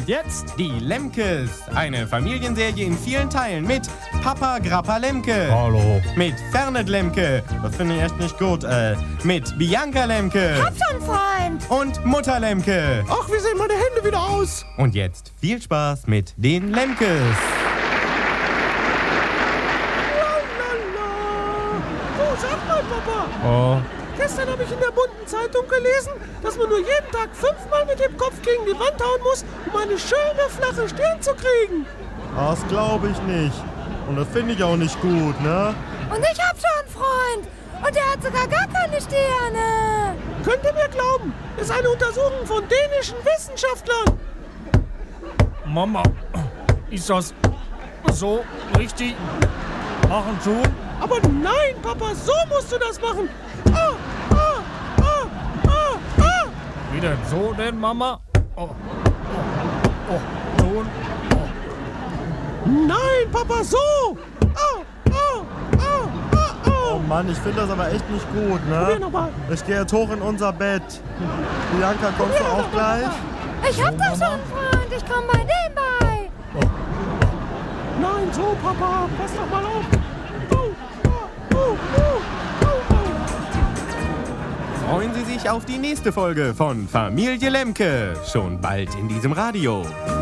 Und jetzt die Lemkes. Eine Familienserie in vielen Teilen mit Papa Grappa Lemke. Hallo. Mit Fernet Lemke. Das finde ich echt nicht gut. Mit Bianca Lemke. Hab schon, Freund. Und Mutter Lemke. Ach, wie sehen meine Hände wieder aus? Und jetzt viel Spaß mit den Lemkes. So, sag mal, Papa. Oh. Gestern habe ich in der bunten Zeitung gelesen, dass man nur jeden Tag 5-mal mit dem Kopf gegen die Wand hauen muss, um eine schöne, flache Stirn zu kriegen. Das glaube ich nicht. Und das finde ich auch nicht gut, ne? Und ich hab schon einen Freund. Und der hat sogar gar keine Sterne. Könnt ihr mir glauben, ist eine Untersuchung von dänischen Wissenschaftlern. Mama, ist das so richtig machen tun? Aber nein, Papa, so musst du das machen. Ah, ah, ah, ah, ah. Wie denn so denn, Mama? Oh, tun? Nein, Papa, so. Ah, ah, ah, ah, Oh ah. Mann, ich finde das aber echt nicht gut, Probier ne? nochmal. Ich gehe jetzt hoch in unser Bett. Bianca, kommst du auch gleich? Ich hab doch schon einen Freund. Ich komm bei dem bei. Nein, so, Papa, pass doch mal auf. Freuen Sie sich auf die nächste Folge von Familie Lemke. Schon bald in diesem Radio.